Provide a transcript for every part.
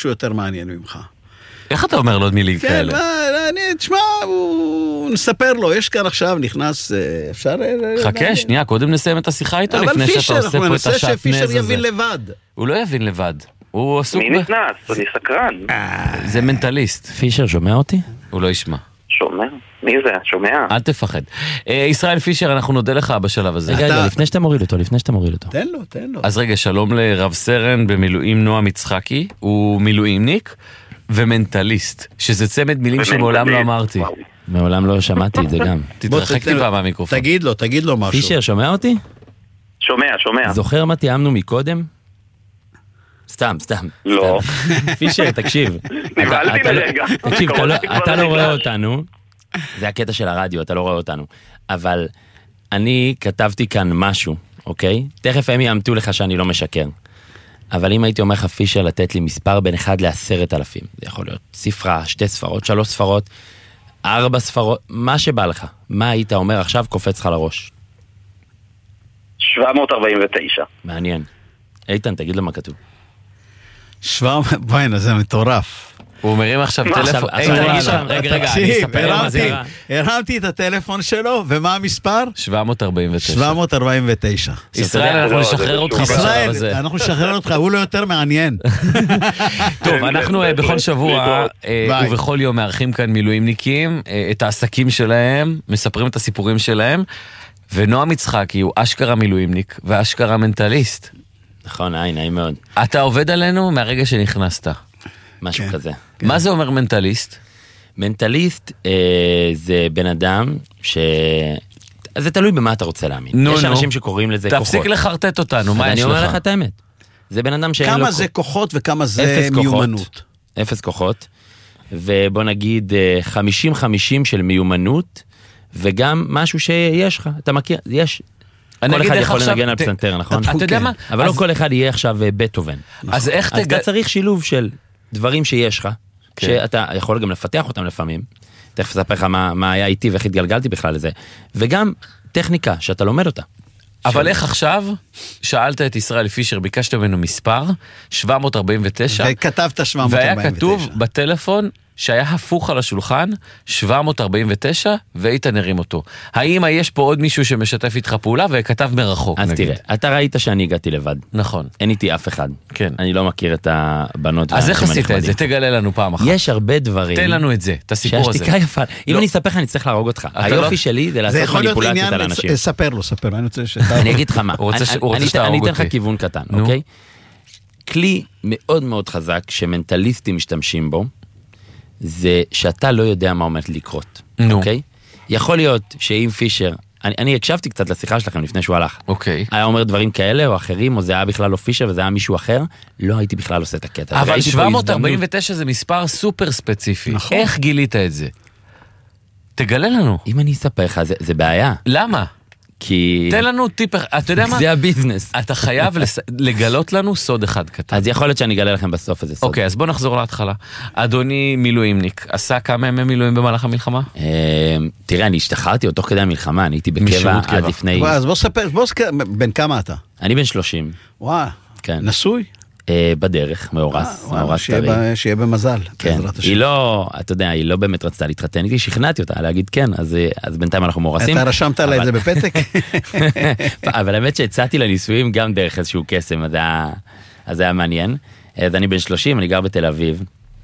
שהוא יותר מעניין ממך. איך אתה אומר לו עוד מילים כאלה? כן, תשמע, נספר לו, יש כאן עכשיו, נכנס, אפשר... חכה, שנייה, קודם נסיים את השיחה איתו, לפני שאתה עושה פה את השעטנז הזה. אבל פישר יבין לבד. הוא לא יבין לבד. הוא עסוק מי נכנס? אני סקרן. זה מנטליסט. פישר שומע אותי? הוא לא ישמע. שומע? מי זה? שומע? אל תפחד. ישראל פישר, אנחנו נודה לך בשלב הזה. רגע, לפני שאתה מוריד אותו. תן לו. אז רגע, שלום לרב סרן במילואים נועם יצחקי, הוא מילואימניק ומנטליסט, שזה צמד מילים שמעולם לא אמרתי. מעולם לא שמעתי את זה גם. תתרחק טיפה מהמיקרופון. תגיד לו משהו. פישר, שומע אותי? שומע. זוכר מה תיאמנו מקודם? סתם. לא. פישר, תקשיב. נבהלתי לרגע. תקשיב, אתה לא רואה אותנו. זה הקטע של הרדיו, אתה לא רואה אותנו. אבל אני כתבתי כאן משהו, אוקיי? תכף הם יאמתו לך שאני לא משקר. אבל אם הייתי אומר לך פישר לתת לי מספר בין 1 ל10,000, זה יכול להיות ספרה, 2 ספרות, 3 ספרות, 4 ספרות, מה שבא לך. מה היית אומר עכשיו קופץ לך לראש? 749. מעניין. איתן, תגיד לו מה כתוב. 700, בואי, זה מטורף. הוא מרים עכשיו טלפון. רגע, תקשיב, הרמתי את הטלפון שלו, ומה המספר? 749. 749. ישראל, אנחנו נשחרר אותך בשלב הזה. ישראל, אנחנו נשחרר אותך, הוא לא יותר מעניין. טוב, אנחנו בכל שבוע ובכל יום מארחים כאן מילואימניקים, את העסקים שלהם, מספרים את הסיפורים שלהם, ונועם יצחקי הוא אשכרה מילואימניק ואשכרה מנטליסט. נכון, נעים מאוד. אתה עובד עלינו מהרגע שנכנסת. משהו כזה. מה זה אומר מנטליסט? מנטליסט זה בן אדם אז זה תלוי במה אתה רוצה להאמין. יש אנשים שקוראים לזה כוחות. תפסיק לחרטט אותנו, מה יש לך? אני אומר לך את האמת. זה בן אדם שאין לו... כמה זה כוחות וכמה זה מיומנות? 0 כוחות. ובוא נגיד 50-50 של מיומנות, וגם משהו שיש לך. אתה מכיר? יש... כל אחד יכול לנגן על פסנתר, נכון? אתה יודע מה? אבל לא כל אחד יהיה עכשיו בטהובן. אז איך אתה צריך שילוב של דברים שיש לך, שאתה יכול גם לפתח אותם לפעמים, תכף אספר לך מה היה איתי ואיך התגלגלתי בכלל לזה, וגם טכניקה שאתה לומד אותה. אבל איך עכשיו שאלת את ישראל פישר, ביקשת ממנו מספר 749, וכתבת 749, והיה כתוב בטלפון שהיה הפוך על השולחן 749, ואיתן הרים אותו. האם יש פה עוד מישהו שמשתף איתך פעולה וכתב מרחוק? אז תראה, אתה ראית שאני הגעתי לבד. נכון. אין איתי אף אחד. כן. אני לא מכיר את הבנות. אז איך עשית את זה? תגלה לנו פעם אחת. יש הרבה דברים. תן לנו את זה, את הסיפור הזה. שהשתיקה יפה. אם אני אספר לך, אני צריך להרוג אותך. היופי שלי זה לעשות מניפולציות על אנשים. ספר לו. אני אגיד לך מה. אני אתן לך כיוון קטן, אוקיי? כלי מאוד מאוד חזק שמנטליסטים משתמשים בו, זה שאתה לא יודע מה עומד לקרות, אוקיי? יכול להיות שאם פישר, אני הקשבתי קצת לשיחה שלכם לפני שהוא הלך, אוקיי. היה אומר דברים כאלה או אחרים, או זה היה בכלל לא פישר וזה היה מישהו אחר, לא הייתי בכלל עושה את הקטע. אבל 749 זה מספר סופר ספציפי. איך גילית את זה? תגלה לנו. אם אני אספר לך, זה בעיה. למה? כי... תן לנו טיפ, אתה יודע מה? זה הביזנס. אתה חייב לגלות לנו סוד אחד קטן. אז יכול להיות שאני אגלה לכם בסוף איזה סוד. אוקיי, אז בוא נחזור להתחלה. אדוני מילואימניק, עשה כמה ימי מילואים במהלך המלחמה? תראה, אני השתחררתי עוד תוך כדי המלחמה, אני הייתי בקבע עד לפני... אז בוא ספר, בן כמה אתה? אני בן 30. וואו, נשוי? בדרך, מאורס שיהיה במזל. כן, היא לא, אתה יודע, היא לא באמת רצתה להתחתן איתי, שכנעתי אותה להגיד כן, אז בינתיים אנחנו מאורסים. אתה רשמת לה את זה בפתק? אבל האמת שהצעתי לנישואים גם דרך איזשהו קסם, אז זה היה מעניין. אז אני בן 30, אני גר בתל אביב,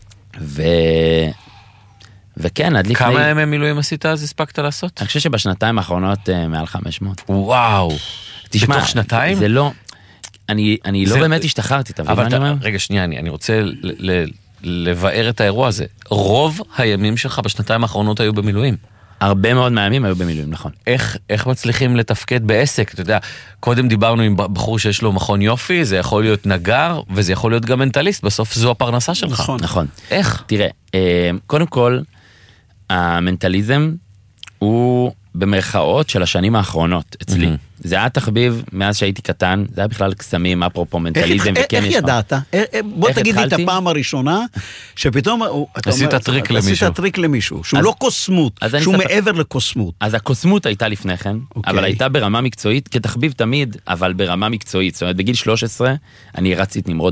וכן, עד לפני... כמה ימי מילואים עשית אז הספקת לעשות? אני חושב שבשנתיים האחרונות מעל 500. וואו, בתוך שנתיים? זה לא... אני לא באמת השתחררתי, אבל רגע שנייה, אני רוצה לבאר את האירוע הזה. רוב הימים שלך בשנתיים האחרונות היו במילואים. הרבה מאוד מהימים היו במילואים, נכון. איך מצליחים לתפקד בעסק? אתה יודע, קודם דיברנו עם בחור שיש לו מכון יופי, זה יכול להיות נגר, וזה יכול להיות גם מנטליסט, בסוף זו הפרנסה שלך. נכון. איך? תראה, קודם כל, המנטליזם הוא במרכאות של השנים האחרונות אצלי. זה היה תחביב מאז שהייתי קטן, זה היה בכלל קסמים, אפרופו מנטליזם, איך ידעת? בוא תגיד לי את הפעם הראשונה, שפתאום עשית טריק למישהו, שהוא לא קוסמות, שהוא מעבר לקוסמות. אז הקוסמות הייתה לפני כן, אבל הייתה ברמה מקצועית, כתחביב תמיד, אבל ברמה מקצועית. זאת אומרת, בגיל 13, אני הרצתי את נמרוד הראל.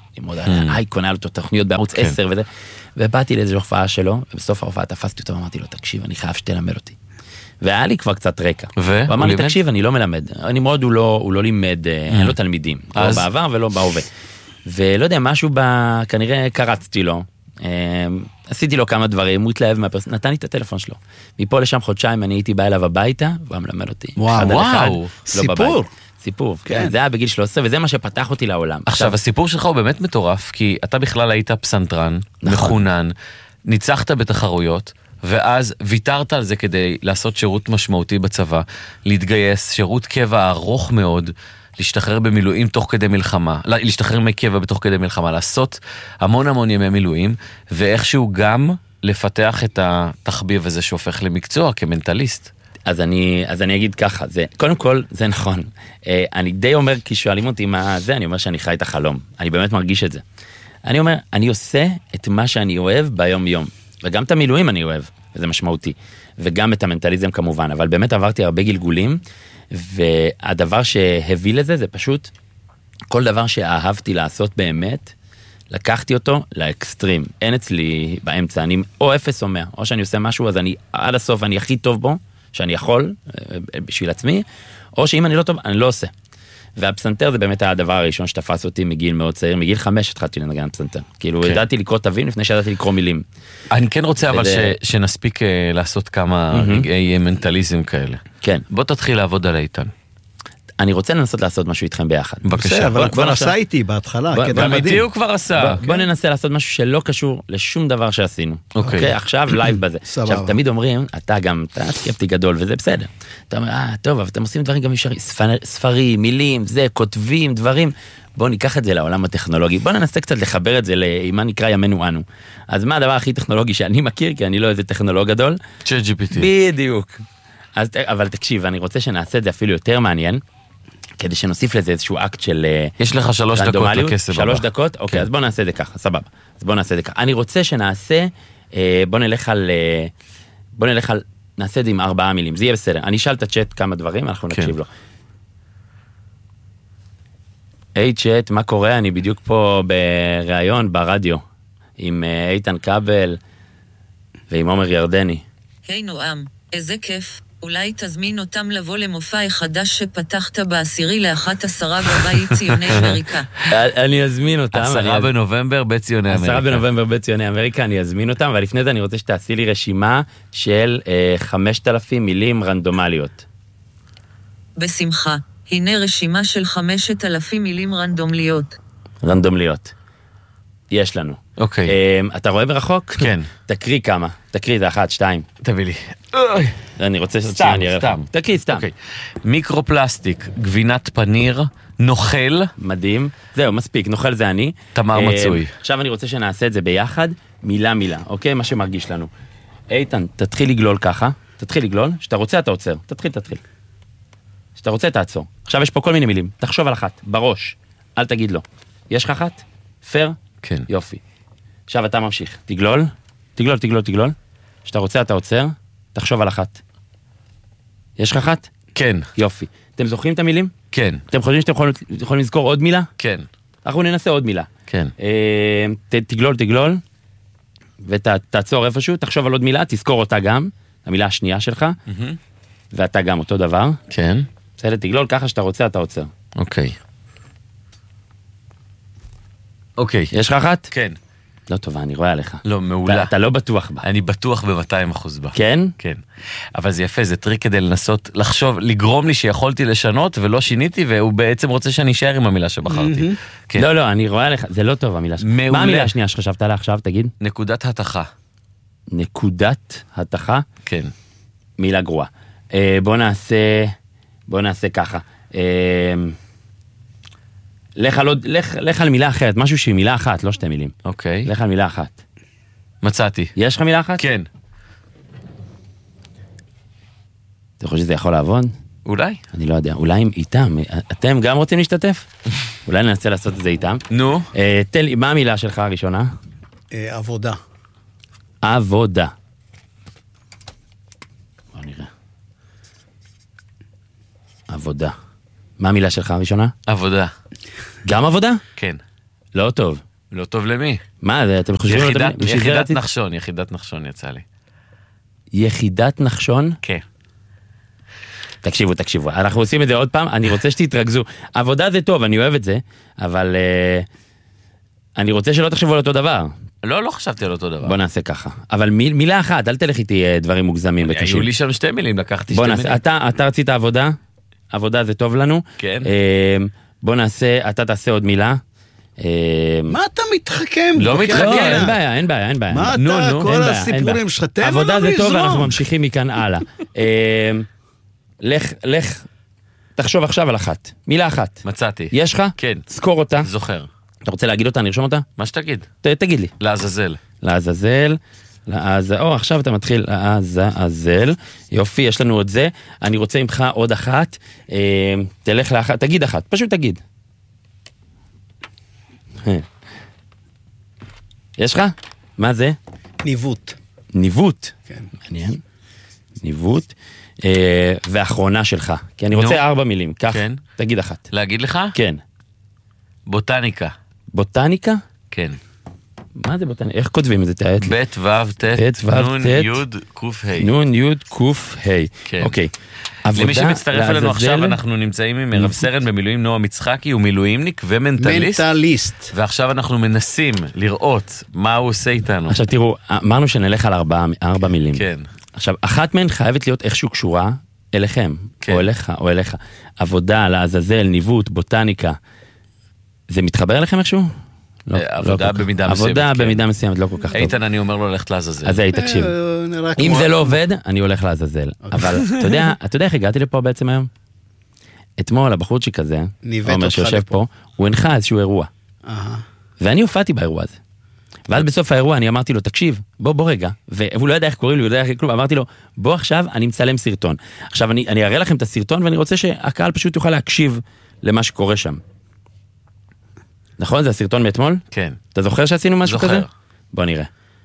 ללמוד על האייקון, היה לו תוכניות בערוץ 10 וזה, ובאתי לאיזו הופעה שלו, ובסוף ההופעה תפסתי אותו ואמרתי לו, תקשיב, אני חייב שתלמד אותי. והיה לי כבר קצת רקע. הוא אמר לי, תקשיב, אני לא מלמד. נמרוד הוא לא לימד, אין לו תלמידים. לא בעבר ולא בהווה. ולא יודע, משהו כנראה קרצתי לו. עשיתי לו כמה דברים, הוא התלהב נתן לי את הטלפון שלו. מפה לשם חודשיים אני הייתי בא אליו הביתה, והוא מלמד אותי. וואו, סיפור. סיפור, כן. זה היה בגיל 13, וזה מה שפתח אותי לעולם. עכשיו, הסיפור שלך הוא באמת מטורף, כי אתה בכלל היית פסנתרן, מחונן, ניצחת בתחרויות, ואז ויתרת על זה כדי לעשות שירות משמעותי בצבא, להתגייס, שירות קבע ארוך מאוד, להשתחרר במילואים תוך כדי מלחמה, להשתחרר מקבע בתוך כדי מלחמה, לעשות המון ימי מילואים, ואיכשהו גם לפתח את התחביב הזה שהופך למקצוע כמנטליסט. אז אני אגיד ככה, קודם כל זה נכון. אני די אומר, כי שואלים אותי מה זה, אני אומר שאני חי את החלום. אני באמת מרגיש את זה. אני אומר, אני עושה את מה שאני אוהב ביום יום. וגם את המילואים אני אוהב, וזה משמעותי. וגם את המנטליזם כמובן, אבל באמת עברתי הרבה גלגולים, והדבר שהביא לזה זה פשוט, כל דבר שאהבתי לעשות באמת, לקחתי אותו לאקסטרים. אין אצלי באמצע, אני או 0 או 100, או שאני עושה משהו, אז אני עד הסוף, אני הכי טוב בו, שאני יכול, בשביל עצמי, או שאם אני לא טוב, אני לא עושה. והפסנתר זה באמת הדבר הראשון שתפס אותי מגיל מאוד צעיר, מגיל 5 התחלתי לנגן פסנתר. כאילו, ידעתי לקרוא תווים לפני שידעתי לקרוא מילים. אני כן רוצה אבל שנספיק לעשות כמה רגעי מנטליזם כאלה. כן. בוא תתחיל לעבוד על איתן. אני רוצה לנסות לעשות משהו איתכם ביחד. בבקשה, אבל הוא כבר עשה איתי בהתחלה. גם איתי הוא כבר עשה. בוא ננסה לעשות משהו שלא קשור לשום דבר שעשינו. אוקיי, עכשיו לייב בזה. עכשיו, תמיד אומרים, אתה סקפטי גדול, וזה בסדר. אתה אומר, טוב, אבל אתם עושים דברים גם ישרים, ספרים, מילים, כותבים, דברים. בוא ניקח את זה לעולם הטכנולוגי. בוא ננסה קצת לחבר את זה למה נקרא ימינו אנו. אז מה הדבר הכי טכנולוגי שאני מכיר, כי אני לא איזה טכנולוג גדול? ChatGPT. בדיוק. אבל תקשיב, אני רוצה שנעשה את זה אפילו יותר מעניין. כדי שנוסיף לזה איזשהו אקט של יש לך 3 דקות לכסף. 3 דקות? אוקיי, אז בוא נעשה את זה ככה, סבבה. אז בוא נעשה את זה ככה. אני רוצה שנעשה, בוא נלך על, נעשה את זה עם 4 מילים, זה יהיה בסדר. אני אשאל את הצ'אט כמה דברים, אנחנו נקשיב לו. היי צ'אט, מה קורה? אני בדיוק פה בראיון ברדיו, עם איתן כבל ועם עומר ירדני. היי נועם, איזה כיף. אולי תזמין אותם לבוא למופע החדש שפתחת ב10/11 בבית ציוני אמריקה. אני אזמין אותם. 10 בנובמבר בציוני אמריקה. 10 בנובמבר בציוני אמריקה, אני אזמין אותם, אבל לפני זה אני רוצה שתעשי לי רשימה של 5,000 מילים רנדומליות. בשמחה. הנה רשימה של 5,000 מילים רנדומליות. רנדומליות. יש לנו. אוקיי. אתה רואה ברחוק? כן. תקריא כמה. תקריא את 1, 2. תביא לי. אני רוצה סתם. תקריא סתם. מיקרופלסטיק, גבינת פניר, נוכל. מדהים. זהו, מספיק. נוכל זה אני. תמר מצוי. עכשיו אני רוצה שנעשה את זה ביחד, מילה מילה. אוקיי? מה שמרגיש לנו. איתן, תתחיל לגלול ככה. תתחיל לגלול. שאתה רוצה, אתה עוצר. תתחיל. שאתה רוצה, תעצור. עכשיו יש פה כל מיני מילים. תחשוב על אחת. בראש. אל תגיד לו. יש לך אחת? פייר? כן. יופי. עכשיו אתה ממשיך. תגלול. תגלול. שאתה רוצה, אתה עוצר. תחשוב על אחת. יש לך אחת? כן. יופי. אתם זוכרים את המילים? כן. אתם חושבים שאתם יכולים לזכור עוד מילה? כן. אנחנו ננסה עוד מילה. כן. תגלול. ותעצור איפשהו. תחשוב על עוד מילה, תזכור אותה גם. המילה השנייה שלך. ואתה גם אותו דבר. כן. בסדר, תגלול ככה שאתה רוצה, אתה עוצר. אוקיי. יש לך אחת? כן. לא טובה, אני רואה עליך. לא, מעולה. אתה לא בטוח בה. אני בטוח ב-200% בה. כן? כן. אבל זה יפה, זה טריק כדי לנסות לחשוב, לגרום לי שיכולתי לשנות ולא שיניתי, והוא בעצם רוצה שאני אשאר עם המילה שבחרתי. לא, אני רואה עליך, זה לא טוב המילה שלך. מעולה. מה המילה השנייה שחשבת עליה עכשיו, תגיד? נקודת התחה. נקודת התחה? כן. מילה גרועה. בוא נעשה ככה. לך על מילה אחרת, משהו שהיא מילה אחת, לא 2 מילים. אוקיי. לך על מילה אחת. מצאתי. יש לך מילה אחת? כן. אתה חושב שזה יכול לעבוד? אולי. אני לא יודע, אולי איתם. אתם גם רוצים להשתתף? אולי ננסה לעשות את זה איתם. נו. תן לי, מה המילה שלך הראשונה? עבודה. עבודה. בוא נראה. עבודה. מה המילה שלך הראשונה? עבודה. גם עבודה? כן. לא טוב. לא טוב למי? מה, אתם חושבים... יחידת נחשון יצא לי. יחידת נחשון? כן. תקשיבו, אנחנו עושים את זה עוד פעם, אני רוצה שתתרכזו. עבודה זה טוב, אני אוהב את זה, אבל אני רוצה שלא תחשבו על אותו דבר. לא חשבתי על אותו דבר. בוא נעשה ככה. אבל מילה אחת, אל תלך איתי דברים מוגזמים וקשים. היו לי שם 2 מילים, לקחתי 2 בוא מילים. נעשה, אתה רצית עבודה? עבודה זה טוב לנו. כן. בוא נעשה, אתה תעשה עוד מילה. מה אתה מתחכם? לא מתחכם. לא, אין בעיה. מה אתה, כל הסיפורים שלך, תן לנו עבודה זה טוב לזרום. ואנחנו ממשיכים מכאן הלאה. לך, תחשוב עכשיו על אחת. מילה אחת. מצאתי. יש לך? כן. זכור אותה. זוכר. אתה רוצה להגיד אותה? נרשום אותה? מה שתגיד. תגיד לי. לעזאזל. לעזאזל. עכשיו אתה מתחיל. לעזאזל. יופי, יש לנו עוד זה. אני רוצה ממך עוד אחת. תלך לאחת. תגיד אחת. פשוט תגיד. יש לך? מה זה? ניווט. ניווט. כן. מעניין. ניווט. ואחרונה שלך. כי אני רוצה 4 מילים. כך, כן. תגיד אחת. להגיד לך? כן. בוטניקה. בוטניקה? כן. מה זה בוטניקה? איך כותבים את זה? תעט לי. בית ו' ת' נון י' ק' ה'. נון י' ק' ה'. כן. אוקיי. למי שמצטרף אלינו עכשיו, אנחנו נמצאים עם רב סרן במילואים נועם יצחקי, הוא מילואימניק ומנטליסט. ועכשיו אנחנו מנסים לראות מה הוא עושה איתנו. עכשיו תראו, אמרנו שנלך על 4 מילים. כן. עכשיו, אחת מהן חייבת להיות איכשהו קשורה אליכם, כן. או אליך, או אליך. עבודה, לעזאזל, ניווט, בוטניקה. זה מתחבר אליכם איכשהו? עבודה במידה מסוימת. עבודה במידה מסוימת, לא כל כך טוב. איתן, אני אומר לו ללכת לעזאזל. אז היי, תקשיב. אם זה לא עובד, אני הולך לעזאזל. אבל אתה יודע איך הגעתי לפה בעצם היום? אתמול הבחורצ'יק הזה, עומר שיושב פה, הוא הנחה איזשהו אירוע. ואני הופעתי באירוע הזה. ואז בסוף האירוע אני אמרתי לו, תקשיב, בוא רגע, והוא לא ידע איך קוראים לי, הוא לא ידע איך כלום, אמרתי לו, בוא עכשיו, אני מצלם סרטון. עכשיו אני אראה לכם את הסרטון, ואני רוצה שהקהל פשוט יוכל להקשיב למה שקורה שם. נכון? זה הסרטון מאתמול? כן. אתה זוכר שעשינו משהו כזה? זוכר. בוא נראה.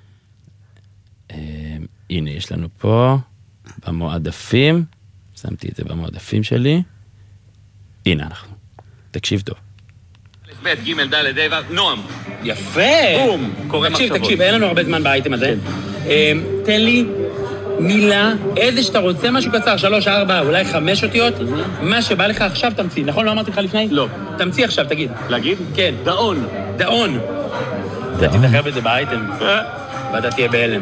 הנה, יש לנו פה, במועדפים, שמתי את זה במועדפים שלי. הנה אנחנו. תקשיב טוב. ב' ג' ד' ה' נועם. יפה! בום! קורא מחשבות. תקשיב, אין לנו הרבה זמן באייטם הזה. תן לי מילה, איזה שאתה רוצה, משהו קצר, 3, 4, אולי 5 אותיות, מה שבא לך עכשיו תמציא. נכון, לא אמרתי לך לפני? לא. תמציא עכשיו, תגיד. להגיד? כן. דאון. דאון. אתה תתחר בזה באייטם. ואתה תהיה בהלם.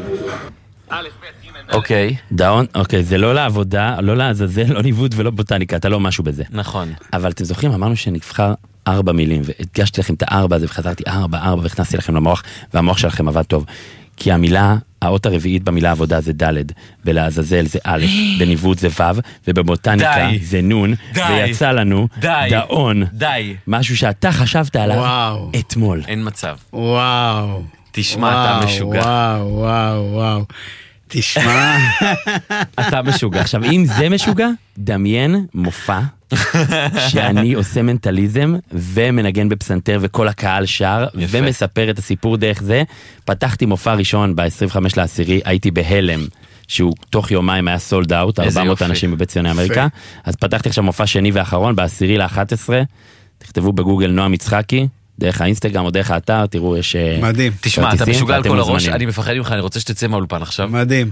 אוקיי. דאון, אוקיי, זה לא לעבודה, לא לעזאזל, לא ניווט ולא בוטניקה, אתה לא משהו בזה. נכון. אבל אתם זוכרים, אמרנו שנבחר 4 מילים, והדגשתי לכם את 4 הזה, וחזרתי 4, והכנסתי לכם למוח, והמוח שלכם עבד טוב. כי המילה, האות הרביעית במילה עבודה זה ד', בלעזאזל זה א', בניווט זה ו', ובבוטניקה זה נון, ויצא לנו דאון. די. משהו שאתה חשבת עליו אתמול. אין מצב. וואו. תשמע, אתה משוגע. וואו. תשמע. אתה משוגע. עכשיו, אם זה משוגע, דמיין מופע שאני עושה מנטליזם ומנגן בפסנתר וכל הקהל שר ומספר את הסיפור דרך זה. פתחתי מופע ראשון ב-25/10, הייתי בהלם, שהוא תוך יומיים היה סולד אאוט, 400 אנשים בבית ציוני אמריקה. אז פתחתי עכשיו מופע שני ואחרון ב-10/11, תכתבו בגוגל נועם יצחקי, דרך האינסטגרם או דרך האתר, תראו, יש... מדהים. תשמע, אתה משוגע על כל הראש, אני מפחד ממך, אני רוצה שתצא מהאולפן עכשיו. מדהים.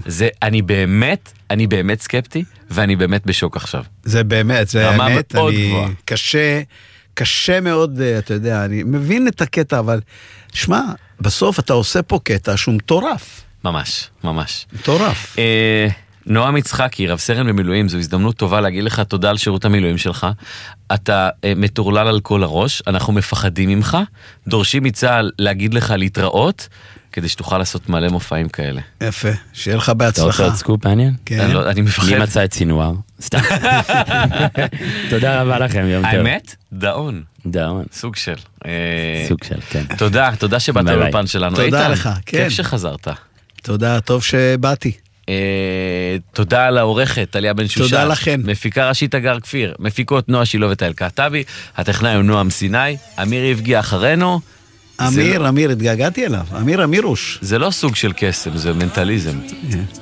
אני באמת סקפטי, ואני באמת בשוק עכשיו. זה באמת, זה רמה האמת. מאוד גבוהה. קשה מאוד, אתה יודע, אני מבין את הקטע, אבל שמע, בסוף אתה עושה פה קטע שהוא מטורף. ממש. מטורף. נועם יצחקי, רב סרן במילואים, זו הזדמנות טובה להגיד לך תודה על שירות המילואים שלך. אתה מטורלל על כל הראש, אנחנו מפחדים ממך, דורשים מצה"ל להגיד לך להתראות, כדי שתוכל לעשות מלא מופעים כאלה. יפה, שיהיה לך בהצלחה. אתה רוצה עוד סקופ מעניין? כן. אני מפחד. מי מצא את סינואר? סתם. תודה רבה לכם, יום טוב. האמת? דאון. דאון. סוג של. כן. תודה שבאת לאולפן שלנו. תודה לך, כן. כיף שחזרת. תודה, טוב שבאתי. תודה לעורכת טליה בן שושן, תודה לכם. מפיקה ראשית אגר כפיר, מפיקות נועה שילוב וטל קעטבי, הטכנאי הוא נועם סיני, אמיר יפגי אחרינו. אמיר, התגעגעתי אליו, אמירוש. זה לא סוג של קסם, זה מנטליזם.